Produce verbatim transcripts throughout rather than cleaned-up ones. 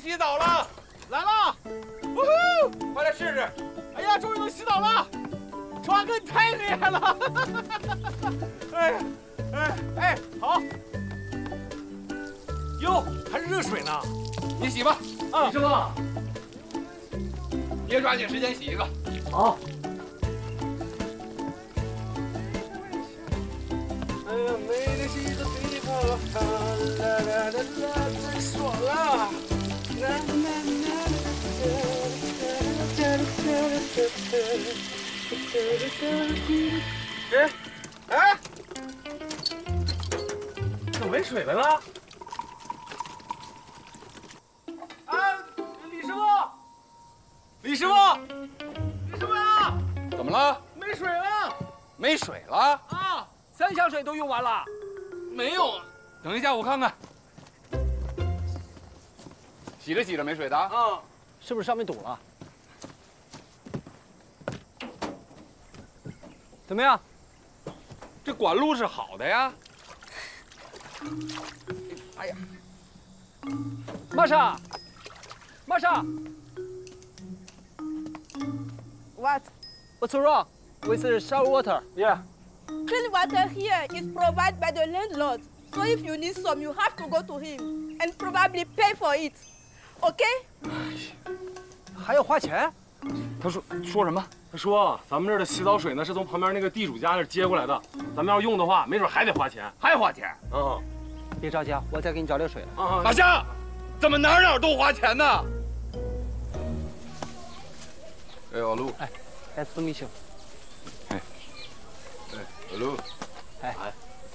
洗澡了， 来了！呜呼！ 快来试试！ 哎呀，终于能洗澡了！川哥，你太厉害了！哎呀，哎哎，好。哟，还是热水呢。 你洗吧。 啊， 李师傅，也抓紧时间洗一个。 好。哎呀，没得洗的地方，啦啦啦啦，太爽了！啦啦啦。 哎哎，怎么没水了呢？啊，李师傅，李师傅，李师傅呀！ 怎么了？ 没水了！ 没水了？ 啊，三箱水都用完了。 没有啊。等一下，我看看。洗着洗着没水的。 啊，是不是上面堵了？ 怎么样？ 这管路是好的呀。哎呀， 玛莎，玛莎 What? ，What's wrong with the shower water? Yeah. Clean water here is provided by the landlord. So if you need some, you have to go to him and probably pay for it. Okay? 还要花钱？ 他说说什么？ 他说：“咱们这儿的洗澡水呢，是从旁边那个地主家那儿接过来的。咱们要用的话，没准还得花钱， 还花钱？ 嗯， 别着急，我再给你找点水来。 啊， 大虾，怎么哪哪都花钱呢？哎，老陆， 哎，来私密秀。 哎，哎，老陆， 哎哎，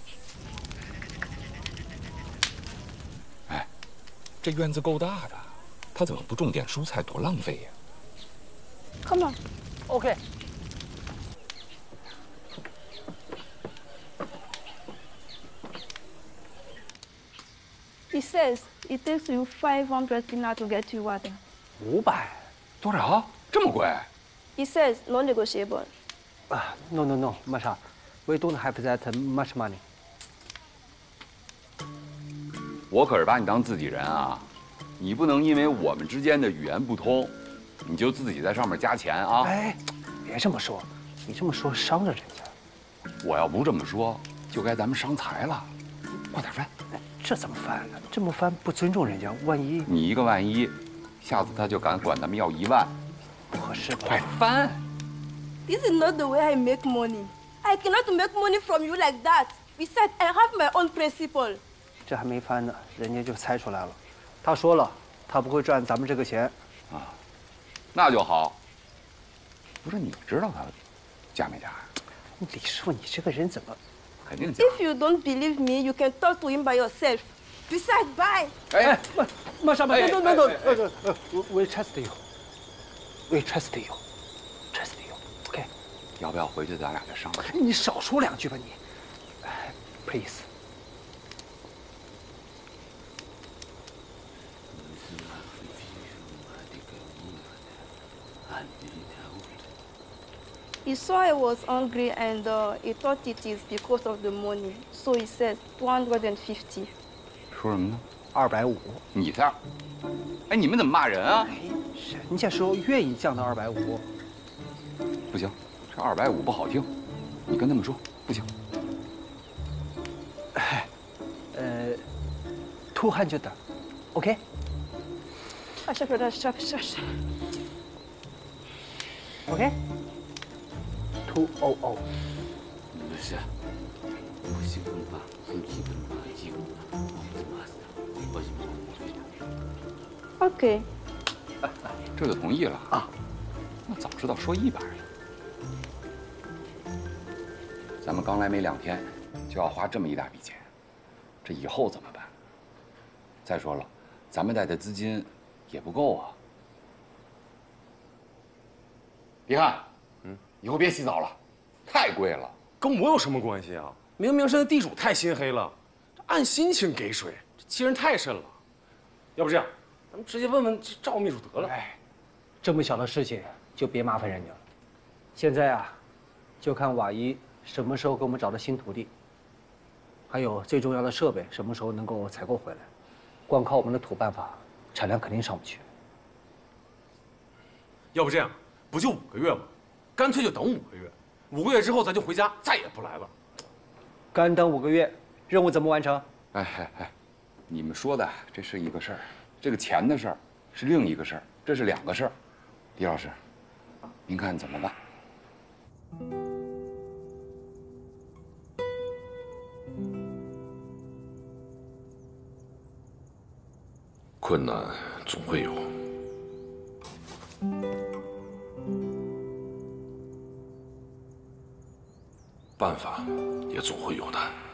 哎，这院子够大的，他怎么不种点蔬菜，多浪费呀？ Come on. OK. He says it takes you five hundred dinar to get you water. 五百？ 多少？这么贵？ He says no negotiable. 啊 ，No No No， 玛莎 ，We don't have that much money. 我可是把你当自己人啊，你不能因为我们之间的语言不通。 你就自己在上面加钱啊！ 哎，别这么说，你这么说伤了人家。 我要不这么说，就该咱们伤财了。快点翻！ 这怎么翻呢？这么翻不尊重人家，万一你一个万一，下次他就敢管咱们要一万， 不合适吧？ 快翻！ This is not the way I make money. I cannot make money from you like that. Besides, I have my own principle. 这还没翻呢，人家就猜出来了。他说了，他不会赚咱们这个钱。 啊。 那就好。不是你知道他假没假呀？ 李师傅，你这个人怎么？ 肯定假。 If you don't believe me, you can talk to him by yourself. Besides, bye. 哎， 马马上马上，no no no，呃呃，we trust you，we trust you，trust you，OK。 要不要回去咱俩再商量？ 你少说两句吧你。Please。 He saw I was hungry and uh, he thought it is because of the money. So he said two hundred fifty. 说什么呢？ 二百五。 你才，哎，你们怎么骂人啊？ 哎，人家说愿意降到二百五。 不行，这二百五不好听，你跟他们说不行。 哎，呃 ，two hundred，OK？ I shall put that shop, shop, shop. OK。 two oh oh。 是，不行吧？很基本吧？基本吧？我怎么？ OK。 这就同意了啊？那早知道说一百了。咱们刚来没两天，就要花这么一大笔钱，这以后怎么办？再说了，咱们带的资金也不够啊。别看。 以后别洗澡了，太贵了。 跟我有什么关系啊？明明是那地主太心黑了，按心情给水，这欺人太甚了。要不这样，咱们直接问问赵秘书得了。 哎，这么小的事情就别麻烦人家了。现在啊，就看瓦一什么时候给我们找到新徒弟，还有最重要的设备什么时候能够采购回来。光靠我们的土办法产量肯定上不去。 要不这样，不就五个月吗？干脆就等五个月，五个月之后咱就回家，再也不来了。 干等五个月，任务怎么完成？ 哎哎哎，你们说的这是一个事儿，这个钱的事儿是另一个事儿，这是两个事儿。李老师，您看怎么办？ 困难总会有，办法也总会有的。